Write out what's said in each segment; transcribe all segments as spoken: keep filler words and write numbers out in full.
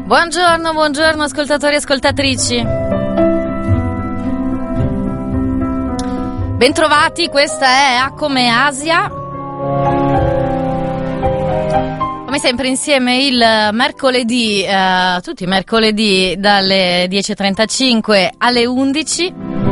Buongiorno, buongiorno ascoltatori e ascoltatrici. Bentrovati, questa è A come Asia. Come sempre insieme il mercoledì, eh, tutti i mercoledì dalle dieci e trentacinque alle undici.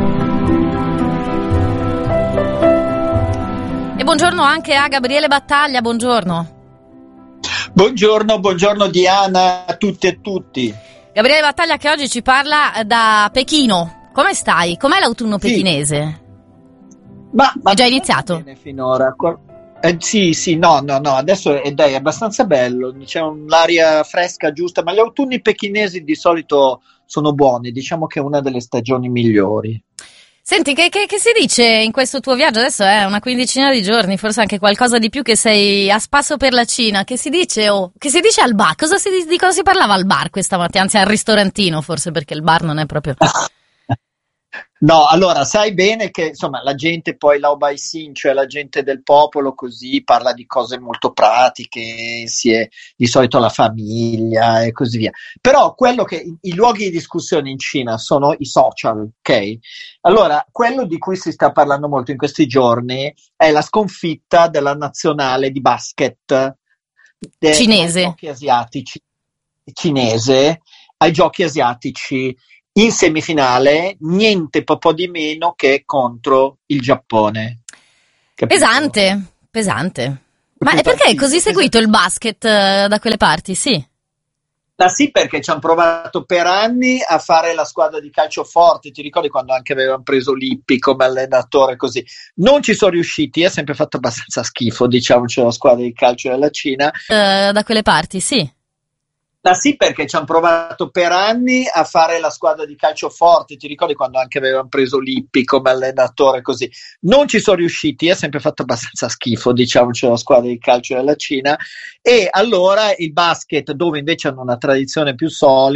E buongiorno anche a Gabriele Battaglia, buongiorno. Buongiorno, buongiorno Diana a tutti e tutti. Gabriele Battaglia che oggi ci parla da Pechino. Come stai? Com'è l'autunno Sì. pechinese? Ma, ma È già iniziato? Bene finora. Eh, sì, sì, no, no, no, adesso è, dai, è abbastanza bello, c'è un'aria fresca giusta, ma gli autunni pechinesi di solito sono buoni, diciamo che è una delle stagioni migliori. Senti, che, che, che si dice in questo tuo viaggio? Adesso è una quindicina di giorni, forse anche qualcosa di più, che sei a spasso per la Cina. Che si dice? Oh, che si dice al bar? Cosa si, di cosa si parlava al bar questa mattina? Anzi, al ristorantino, forse, perché il bar non è proprio... No, allora sai bene che insomma la gente poi Laobaisin, cioè la gente del popolo, così parla di cose molto pratiche, si è di solito la famiglia e così via. Però quello che i luoghi di discussione in Cina sono i social, ok? Allora, quello di cui si sta parlando molto in questi giorni è la sconfitta della nazionale di basket dei Cinese. giochi asiatici, cinese ai giochi asiatici. In semifinale, niente po' di meno che contro il Giappone. Capito? Pesante, pesante. Ma Perché e perché è partito, così seguito il basket eh, da quelle parti? Sì. Ah sì, perché ci hanno provato per anni a fare la squadra di calcio forte, ti ricordi quando anche avevano preso Lippi come allenatore così? Non ci sono riusciti, è sempre fatto abbastanza schifo, diciamoci, la squadra di calcio della Cina. Eh, da quelle parti, sì. Ah sì, perché ci hanno provato per anni a fare la squadra di calcio forte, ti ricordi quando anche avevano preso Lippi come allenatore così? Non ci sono riusciti, è sempre fatto abbastanza schifo, diciamoci, la squadra di calcio della Cina. E allora il basket, dove invece hanno una tradizione più solida,